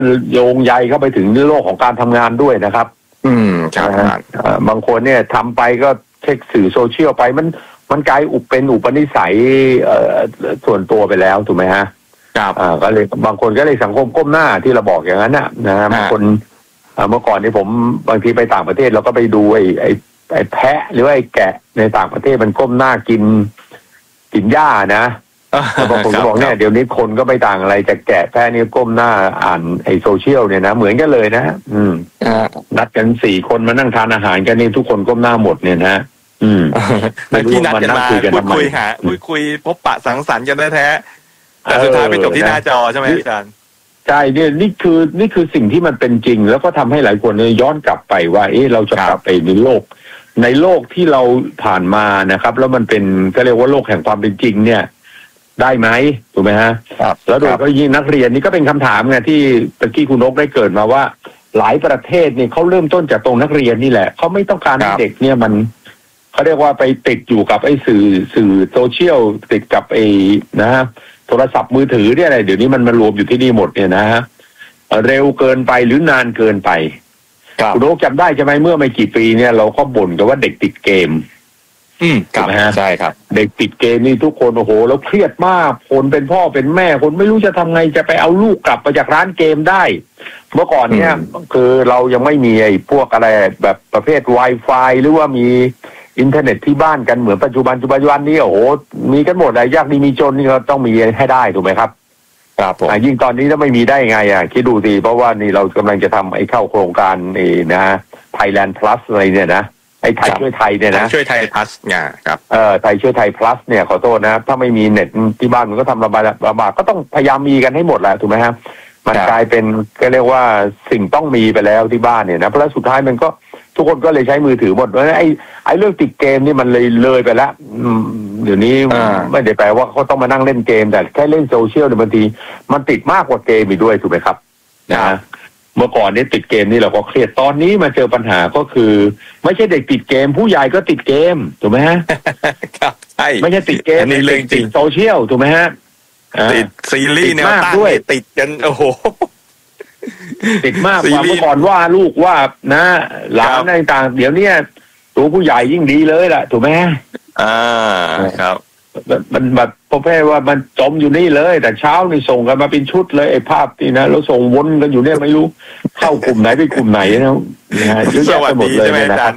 โยงใยเข้าไปถึงโลกของการทำงานด้วยนะครับครับบางคนเนี่ยทำไปก็เช็คสื่อโซเชียลไปมันกลายเป็นอุปนิสัยส่วนตัวไปแล้วถูกไหมฮะครับก็เลยบางคนก็เลยสังคมก้มหน้าที่เราบอกอย่างนั้นนะฮะบางคนเมื่อก่อนนี่ผมบางทีไปต่างประเทศเราก็ไปดูไอ้แพะหรือว่าไอ้แกะในต่างประเทศมันก้มหน้ากินหญ้านะบางคนก็บอกเนี่ยเดี๋ยวนี้คนก็ไม่ต่างอะไรจากแกะแพะนี่ก้มหน้าอ่านไอ้โซเชียลเนี่ยนะเหมือนกันเลยนะนัดกัน4 คนมานั่งทานอาหารกันนี่ทุกคนก้มหน้าหมดเนี่ยนะแล้วที่นัดกันมาพูดคุยพบปะสังสรรค์กันแท้ๆแต่สุดท้ายไปจบที่หน้าจอใช่ไหมอาจารย์ใช่เนี่ยนี่คือสิ่งที่มันเป็นจริงแล้วก็ทำให้หลายคนย้อนกลับไปว่าเราจะกลับไปในโลกที่เราผ่านมานะครับแล้วมันเป็นก็เรียกว่าโลกแห่งความเป็นจริงเนี่ยได้ไหมถูกไหมฮะแล้วโดยก็ยิ่งนักเรียนนี่ก็เป็นคำถามไงที่ตะกี้คุณนกได้เกิดมาว่าหลายประเทศเนี่ยเขาเริ่มต้นจากตรงนักเรียนนี่แหละเขาไม่ต้องการให้เด็กเนี่ยมันเขาเรียกว่าไปติดอยู่กับไอ้สื่อโซเชียลติดกับไอ้นะฮะโทรศัพท์มือถือเนี่ยอะไรเดี๋ยวนี้มันมารวมอยู่ที่นี่หมดเนี่ยนะฮะเร็วเกินไปหรือนานเกินไปคุณโอ๊คจำได้ใช่ไหมเมื่อไม่กี่ปีเนี่ยเราก็บ่นกันว่าเด็กติดเกมครับใช่ครับเด็กติดเกมนี่ทุกคนโอ้โหแล้วเครียดมากคนเป็นพ่อเป็นแม่คนไม่รู้จะทำไงจะไปเอาลูกกลับมาจากร้านเกมได้เมื่อก่อนเนี่ยคือเรายังไม่มีไอ้พวกอะไรแบบประเภท Wi-Fi หรือว่ามีอินเทอร์เน็ตที่บ้านกันเหมือนปัจจุบันนี้โอ้โหมีกันหมดเลยยากดีมีจนนี่เราต้องมีให้ได้ถูกไหมครับครับผมยิ่งตอนนี้ถ้าไม่มีได้ไงคิดดูสิเพราะว่านี่เรากำลังจะทำไอ้เข้าโครงการนี่นะ Thailand Plus อะไรเนี่ยนะไอ้ไทยช่วยไทยเนี่ยนะช่วยไทย plus เนี่ยครับไทยช่วยไทย plus เนี่ยขอโทษนะถ้าไม่มีเน็ตที่บ้านมันก็ทำลำบากก็ต้องพยายามมีกันให้หมดแหละถูกไหมครับมันกลายเป็นก็เรียกว่าสิ่งต้องมีไปแล้วที่บ้านเนี่ยนะเพราะสุดท้ายมันก็ทุกคนก็เลยใช้มือถือหมดเพราะฉะนั้นไอ้เรื่องติดเกมนี่มันเลยไปแล้วเดี๋ยวนี้ไม่ได้แปลว่าเขาต้องมานั่งเล่นเกมแต่แค่เล่นโซเชียลเนี่ยบางทีมันติดมากกว่าเกมอีกด้วยถูกไหมครับนะเมื่อก่อนนี่ติดเกมนี่เราก็เครียดตอนนี้มาเจอปัญหาก็คือไม่ใช่เด็กติดเกมผู้ใหญ่ก็ติดเกมถูกไหมฮะครับใช่ไม่ใช่ติดเกมนี่เรื่องจริงโซเชียลถูกไหมฮะติดซีรีส์แนวตั้งติดกันโอ้โหติดมากกว่าเมื่อก่อนว่าลูกว่านะหลานอะไรต่างเดี๋ยวนี้ตัวผู้ใหญ่ยิ่งดีเลยล่ะถูกไหมครับมันแบบประเภทว่ามันจมอยู่นี่เลยแต่เช้านี่ส่งกันมาเป็นชุดเลยไอ้ภาพนี่นะแล้วส่งวนกันอยู่เนี่ยไม่รู้เข้ากลุ่มไหนไปกลุ่มไหนนะเยอะแยะไปหมดเลยนะครับ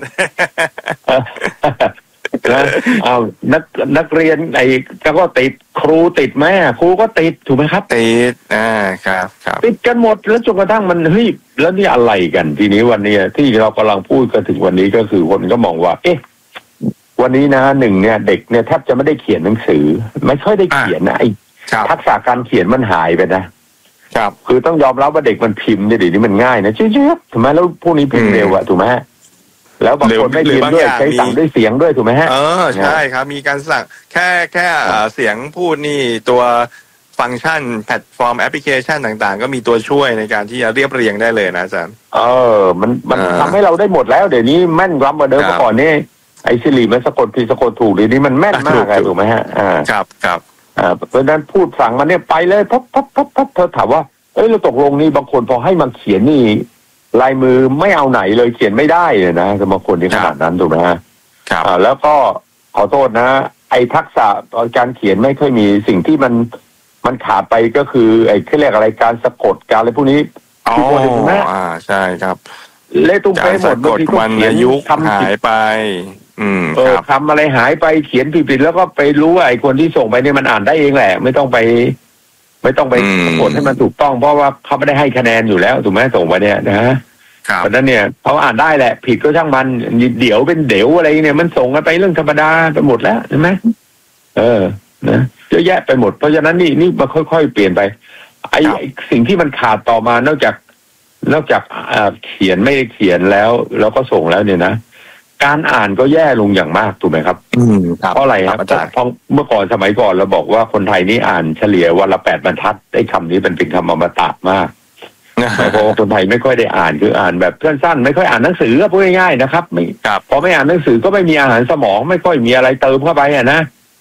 เอานักเรียนไอ้ก็ติดครูติดไหมครูก็ติดถูกไหมครับติดครับติดกันหมดแล้วจนกระทั่งมันเฮ้ยแล้วนี่อะไรกันทีนี้วันนี้ที่เรากำลังพูดกันถึงวันนี้ก็คือคนก็มองว่าวันนี้นะหนึ่งเนี่ยเด็กเนี่ยแทบจะไม่ได้เขียนหนังสือไม่ค่อยได้เขียนนะไอ้ทักษะการเขียนมันหายไปนะครับคือต้องยอมรับว่าเด็กมันพิมพ์เนี่ยเดี๋ยวนี้มันง่ายนะชื่อถูกไหมแล้วพวกนี้พิมพ์เร็วอะถูกไหมแล้วบางคนไม่พิมพ์ด้วยใช้สั่งด้วยเสียงด้วยถูกไหมฮะใช่ครับมีการสั่งแค่เสียงพูดนี่ตัวฟังก์ชันแพลตฟอร์มแอปพลิเคชันต่างๆก็มีตัวช่วยในการที่จะเรียบเรียงได้เลยนะอาจารย์มันทำให้เราได้หมดแล้วเดี๋ยวนี้แม่นล้ำกว่าเดิมเมื่อก่อนนี่ไอ้สิริมันสะกดผิดสะกดถูกเดี๋ยวนี้มันแม่นมากเลยถูกไหมฮะครับเพราะฉะนั้นพูดสั่งมันเนี่ยไปเลยพับเธอถามว่าเราตกลงนี่บางคนพอให้มันเขียนนี่ลายมือไม่เอาไหนเลยเขียนไม่ได้เลยนะบางคนที่ขนาดนั้นถูกไหมฮะแล้วก็ขอโทษนะไอ้ทักษะตอนการเขียนไม่ค่อยมีสิ่งที่มันขาดไปก็คือไอ้ที่เรียกอะไรการสะกดการอะไรพวกนี้ที่คนถูกไหมใช่ครับเละตุ้มไปหมดบางทีก็เขียนคำหายไปคำอะไรหายไปเขียนผิดแล้วก็ไปรู้ว่าไอ้คนที่ส่งไปเนี่ยมันอ่านได้เองแหละไม่ต้องไปกดให้มันถูกต้องเพราะว่าเขาไม่ได้ให้คะแนนอยู่แล้วถูกไหมส่งไปเนี่ยนะเพราะนั้นเนี่ยเขาอ่านได้แหละผิดก็ช่างมันเดี๋ยวเป็นเดี๋ยวอะไรเนี่ยมันส่งกันไปเรื่องธรรมดาไปหมดแล้วใช่ไหมนะเยอะแยะไปหมดเพราะฉะนั้นนี่มันค่อยๆเปลี่ยนไปไอ้สิ่งที่มันขาดต่อมานอกจากเขียนไม่ได้เขียนแล้วก็ส่งแล้วเนี่ยนะการอ่านก็แย่ลงอย่างมากถูกไหมครับเพราะอะไรครับเพราะเมื่อก่อนสมัยก่อนเราบอกว่าคนไทยนี่อ่านเฉลี่ยวันละ8 บรรทัดไอ้คำนี้เป็นคำอมตะมากเพราะคนไทยไม่ค่อยได้อ่านคืออ่านแบบสั้นๆไม่ค่อยอ่านหนังสือพูดง่ายๆนะครับพอไม่อ่านหนังสือก็ไม่มีอาหารสมองไม่ค่อยมีอะไรเติมเข้าไปนะพ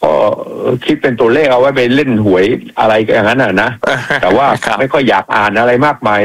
ก็คิดเป็นตัวเลขเอาไว้ไปเล่นหวยอะไรอย่างนั้นนะแต่ว่าไม่ค่อยอยากอ่านอะไรมากมาย